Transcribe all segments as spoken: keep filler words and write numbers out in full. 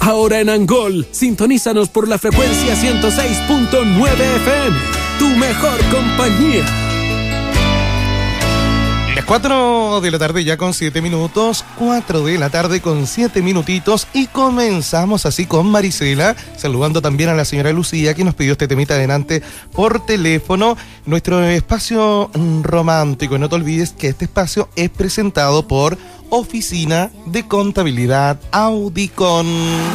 Ahora en Angol, sintonízanos por la frecuencia ciento seis punto nueve F M, tu mejor compañía. Las cuatro de la tarde ya con siete minutos, cuatro de la tarde con siete minutitos y comenzamos así con Marisela, saludando también a la señora Lucía que nos pidió este temita adelante por teléfono, nuestro espacio romántico. No te olvides que este espacio es presentado por Oficina de Contabilidad Audicon.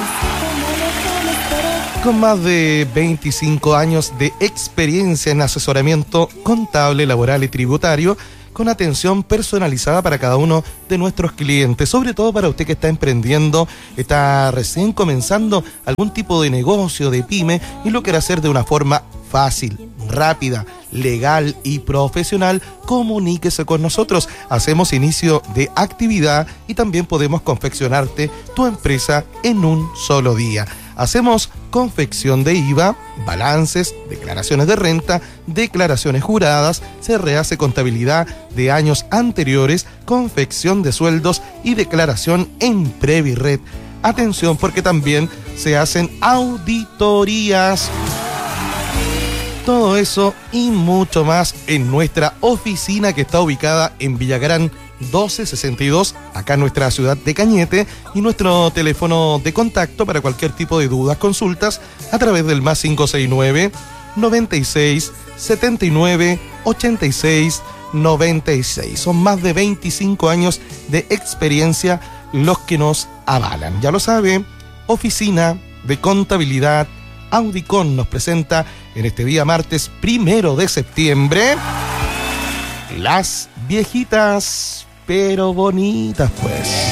Con más de veinticinco años de experiencia en asesoramiento contable, laboral y tributario, con atención personalizada para cada uno de nuestros clientes, sobre todo para usted que está emprendiendo, está recién comenzando algún tipo de negocio, de pyme, y lo quiere hacer de una forma fácil, rápida, legal y profesional. Comuníquese con nosotros. Hacemos inicio de actividad y también podemos confeccionarte tu empresa en un solo día. Hacemos confección de I V A, balances, declaraciones de renta, declaraciones juradas, se rehace contabilidad de años anteriores, confección de sueldos y declaración en Previred. Atención, porque también se hacen auditorías. Todo eso y mucho más en nuestra oficina que está ubicada en Villagrán doce sesenta y dos, acá en nuestra ciudad de Cañete, y nuestro teléfono de contacto para cualquier tipo de dudas, consultas, a través del más cinco seis nueve, noventa y seis, setenta y nueve, ochenta y seis, noventa y seis. Son más de veinticinco años de experiencia los que nos avalan. Ya lo sabe, Oficina de Contabilidad Audicon nos presenta en este día martes primero de septiembre Las Viejitas pero Bonitas, pues.